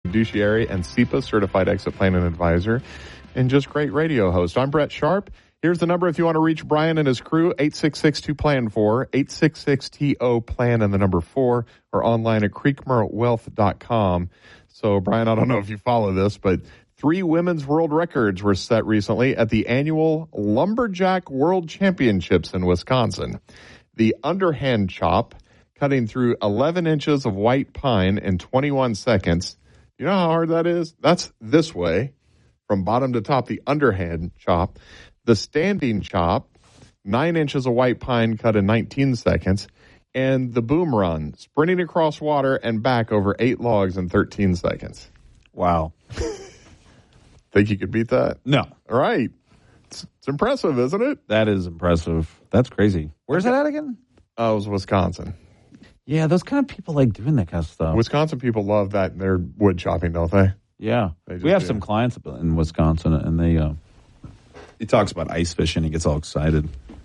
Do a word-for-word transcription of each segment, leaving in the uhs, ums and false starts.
fiduciary and S E P A certified exit planning advisor, and just great radio host. I'm Brett Sharp. Here's the number if you want to reach Brian and his crew, eight six six two plan four, eight six six T O plan and the number four, or online at creekmur wealth dot com. So, Brian, I don't know if you follow this, but three women's world records were set recently at the annual Lumberjack World Championships in Wisconsin. The underhand chop, cutting through eleven inches of white pine in twenty-one seconds. You know how hard that is? That's this way, from bottom to top, the underhand chop. The standing chop, nine inches of white pine cut in nineteen seconds. And the boom run, sprinting across water and back over eight logs in thirteen seconds. Wow. Think you could beat that? No. All right. It's, it's impressive, isn't it? That is impressive. That's crazy. Where's that at again? Oh, it was Wisconsin. Yeah, those kind of people like doing that kind of stuff. Wisconsin people love that in their wood chopping, don't they? Yeah. They just we have do. some clients in Wisconsin, and they uh, he talks about ice fishing. He gets all excited.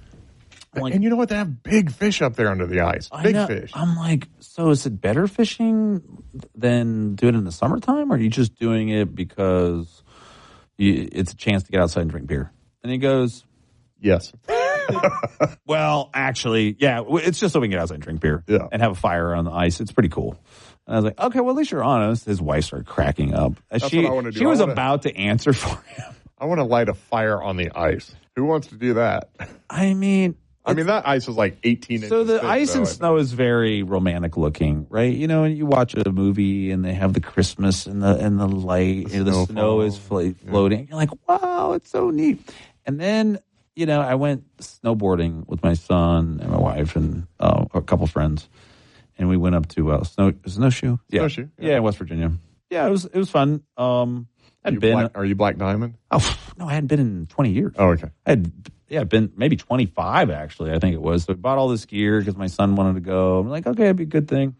Like, and you know what? They have big fish up there under the ice. I Big know. fish. I'm like, so is it better fishing than doing it in the summertime, or are you just doing it because you, it's a chance to get outside and drink beer? And he goes, Yes. well, actually, yeah, it's just so we can get outside and drink beer yeah. and have a fire on the ice. It's pretty cool. And I was like, okay, well, at least you're honest. His wife started cracking up. That's she, what I want to do. She was wanna, about to answer for him. I want to light a fire on the ice. Who wants to do that? I mean... I mean, that ice was like eighteen inches. So the thick, ice though, and snow is very romantic looking, right? You know, and you watch a movie and they have the Christmas and the and the light, the, and the snow is flo- floating. Yeah. You're like, wow, it's so neat. And then, you know, I went snowboarding with my son and my wife and uh, a couple friends, and we went up to uh, snow snowshoe, yeah, snowshoe, yeah. yeah, in West Virginia. Yeah, it was it was fun. Um, I'd you been. Black, are you Black Diamond? Oh no, I hadn't been in twenty years. Oh, okay. I had. Yeah, been maybe twenty-five, actually, I think it was. So I bought all this gear because my son wanted to go. I'm like, okay, it'd be a good thing.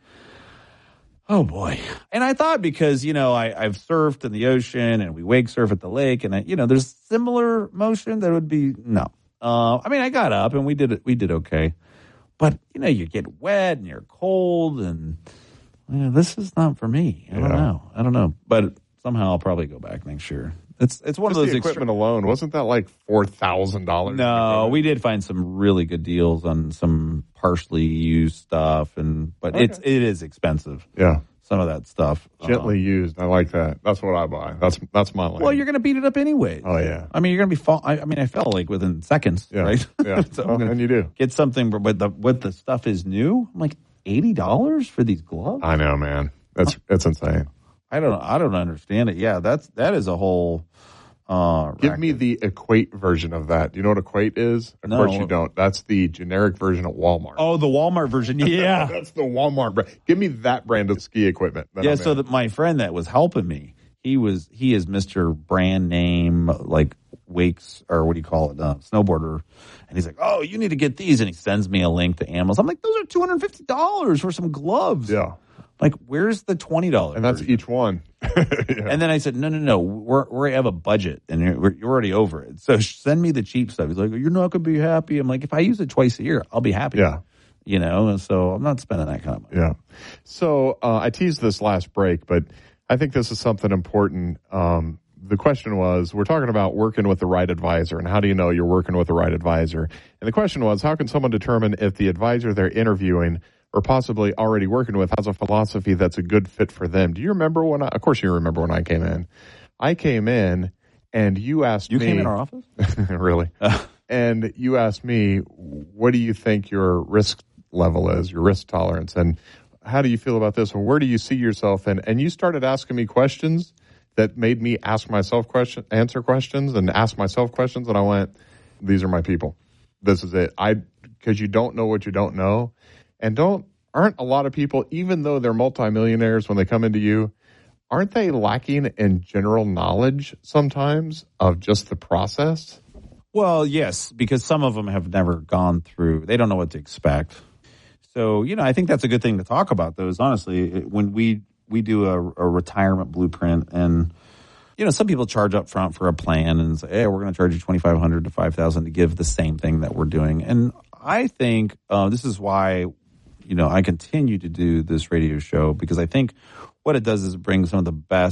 Oh, boy. And I thought because, you know, I, I've surfed in the ocean and we wake surf at the lake and, I, you know, there's similar motion that would be, no. Uh, I mean, I got up and we did it. We did okay. But, you know, you get wet and you're cold and, you know, this is not for me. I don't yeah. know. I don't know. But somehow I'll probably go back next year. It's it's one Just of those the equipment extre- alone. Wasn't that like four thousand dollars? No, we did find some really good deals on some partially used stuff, and but okay. it's it is expensive. Yeah, some of that stuff gently uh, used. I like that. That's what I buy. That's that's my lane. Well, you're going to beat it up anyway. Oh yeah. I mean, you're going to be fall. I, I mean, I fell like within seconds. Yeah. Right. Yeah. so well, and you do get something, but the what the stuff is new. I'm like eighty dollars for these gloves. I know, man. That's it's insane. I don't. I don't understand it. Yeah, that's that is a whole. Uh, Give racket. me the Equate version of that. Do you know what Equate is? Of no. course you don't. That's the generic version at Walmart. Oh, the Walmart version. Yeah. That's the Walmart brand. Give me that brand of ski equipment. Yeah, so that my friend that was helping me, he was he is Mister Brand Name, like wakes, or what do you call it, uh, snowboarder. And he's like, oh, you need to get these. And he sends me a link to Amazon. I'm like, those are two hundred fifty dollars for some gloves. Yeah. Like, where's the twenty dollars? And that's version? each one. Yeah. And then I said, no, no, no, we're, we have a budget, and you're, you're already over it. So send me the cheap stuff. He's like, you're not going to be happy. I'm like, if I use it twice a year, I'll be happy. Yeah. You know, and so I'm not spending that kind of money. Yeah. So uh, I teased this last break, but I think this is something important. Um, the question was, we're talking about working with the right advisor, and how do you know you're working with the right advisor? And the question was, how can someone determine if the advisor they're interviewing or possibly already working with has a philosophy that's a good fit for them? Do you remember when I, of course you remember when I came in. I came in and you asked you me. You came in our office? Really? And you asked me, what do you think your risk level is, your risk tolerance? And how do you feel about this? And where do you see yourself in? And you started asking me questions that made me ask myself question, answer questions and ask myself questions. And I went, these are my people. This is it. I, because you don't know what you don't know. And don't aren't a lot of people, even though they're multimillionaires when they come into you, aren't they lacking in general knowledge sometimes of just the process? Well, yes, because some of them have never gone through. They don't know what to expect. So, you know, I think that's a good thing to talk about those, honestly. When we, we do a, a retirement blueprint, and, you know, some people charge up front for a plan and say, hey, we're going to charge you twenty-five hundred dollars to five thousand dollars to give the same thing that we're doing. And I think uh, this is why, you know, I continue to do this radio show, because I think what it does is bring some of the best